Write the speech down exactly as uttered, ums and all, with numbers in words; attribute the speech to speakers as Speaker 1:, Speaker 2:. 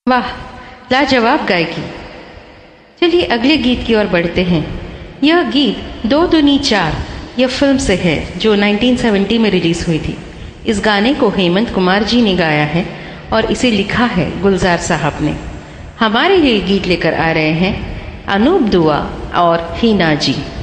Speaker 1: वाह, लाजवाब गायकी। चलिए अगले गीत की ओर बढ़ते हैं। यह गीत दो दूनी चार यह फिल्म से है जो उन्नीस सौ सत्तर में रिलीज हुई थी। इस गाने को हेमंत कुमार जी ने गाया है और इसे लिखा है गुलजार साहब ने। हमारे लिए गीत लेकर आ रहे हैं अनूप दुआ और हीना जी।